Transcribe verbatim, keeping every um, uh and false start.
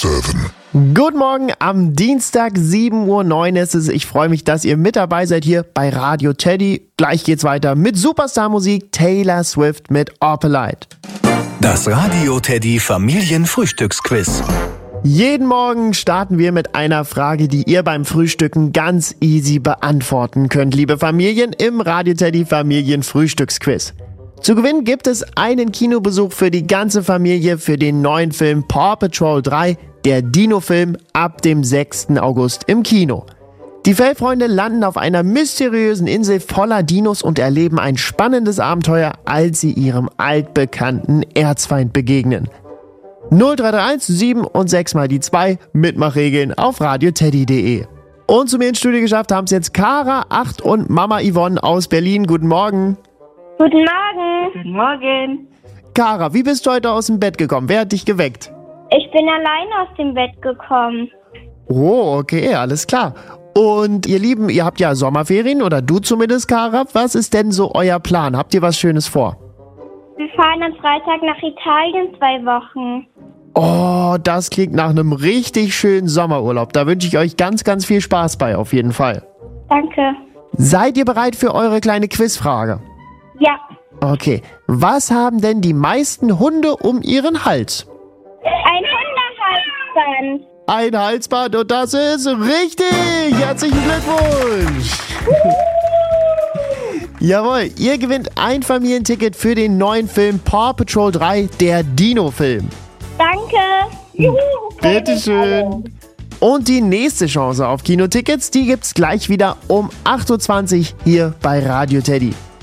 seven. Guten Morgen, am Dienstag, sieben Uhr neun ist es. Ich freue mich, dass ihr mit dabei seid hier bei Radio Teddy. Gleich geht's weiter mit Superstar-Musik, Taylor Swift mit Opalite. Das Radio Teddy Familienfrühstücksquiz. Jeden Morgen starten wir mit einer Frage, die ihr beim Frühstücken ganz easy beantworten könnt, liebe Familien, im Radio Teddy Familienfrühstücksquiz. Zu gewinnen gibt es einen Kinobesuch für die ganze Familie für den neuen Film Paw Patrol drei, der Dino-Film, ab dem sechsten August im Kino. Die Fellfreunde landen auf einer mysteriösen Insel voller Dinos und erleben ein spannendes Abenteuer, als sie ihrem altbekannten Erzfeind begegnen. null drei drei eins sieben und sechs mal die zwei, Mitmachregeln auf radioteddy punkt de. Und zu mir ins Studio geschafft haben es jetzt Kara, acht und Mama Yvonne aus Berlin. Guten Morgen. Guten Morgen. Guten Morgen. Kara, wie bist du heute aus dem Bett gekommen? Wer hat dich geweckt? Ich bin alleine aus dem Bett gekommen. Oh, okay, alles klar. Und ihr Lieben, ihr habt ja Sommerferien, oder du zumindest, Kara. Was ist denn so euer Plan? Habt ihr was Schönes vor? Wir fahren am Freitag nach Italien zwei Wochen. Oh, das klingt nach einem richtig schönen Sommerurlaub. Da wünsche ich euch ganz, ganz viel Spaß bei, auf jeden Fall. Danke. Seid ihr bereit für eure kleine Quizfrage? Ja. Okay. Was haben denn die meisten Hunde um ihren Hals? Ein Hundehalsband. Ein Halsband, und das ist richtig. Herzlichen Glückwunsch. Jawohl, ihr gewinnt ein Familienticket für den neuen Film Paw Patrol drei, der Dino-Film. Danke. Juhu, Bitteschön. Und die nächste Chance auf Kinotickets, die gibt's gleich wieder um acht Uhr zwanzig hier bei Radio Teddy.